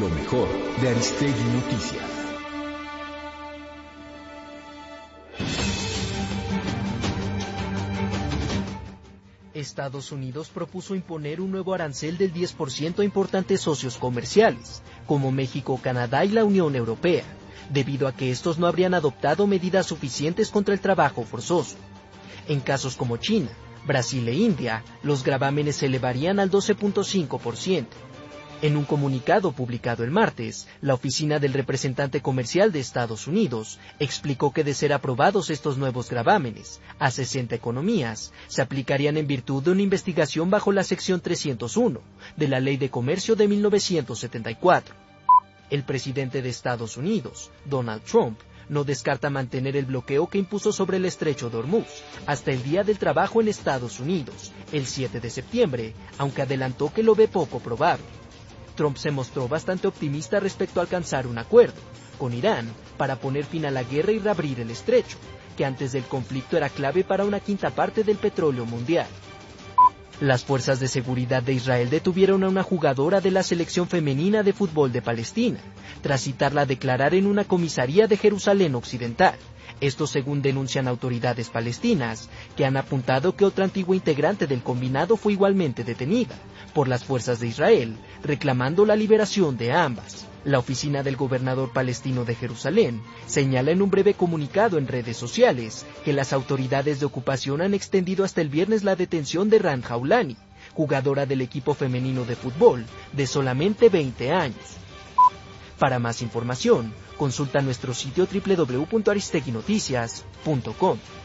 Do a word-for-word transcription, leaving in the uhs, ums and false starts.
lo mejor de Aristegui Noticias. Estados Unidos propuso imponer un nuevo arancel del diez por ciento a importantes socios comerciales, como México, Canadá y la Unión Europea, debido a que estos no habrían adoptado medidas suficientes contra el trabajo forzoso. En casos como China, Brasil e India, los gravámenes se elevarían al doce punto cinco por ciento. En un comunicado publicado el martes, la oficina del representante comercial de Estados Unidos explicó que de ser aprobados estos nuevos gravámenes a sesenta economías, se aplicarían en virtud de una investigación bajo la sección trescientos uno de la Ley de Comercio de mil novecientos setenta y cuatro. El presidente de Estados Unidos, Donald Trump, no descarta mantener el bloqueo que impuso sobre el estrecho de Hormuz hasta el Día del Trabajo en Estados Unidos, el siete de septiembre, aunque adelantó que lo ve poco probable. Trump se mostró bastante optimista respecto a alcanzar un acuerdo con Irán para poner fin a la guerra y reabrir el estrecho, que antes del conflicto era clave para una quinta parte del petróleo mundial. Las fuerzas de seguridad de Israel detuvieron a una jugadora de la selección femenina de fútbol de Palestina, tras citarla a declarar en una comisaría de Jerusalén Occidental. Esto según denuncian autoridades palestinas, que han apuntado que otra antigua integrante del combinado fue igualmente detenida por las fuerzas de Israel, reclamando la liberación de ambas. La oficina del gobernador palestino de Jerusalén señala en un breve comunicado en redes sociales que las autoridades de ocupación han extendido hasta el viernes la detención de Ran Jaulani, jugadora del equipo femenino de fútbol de solamente veinte años. Para más información, consulta nuestro sitio doble u doble u doble u punto aristegui noticias punto com.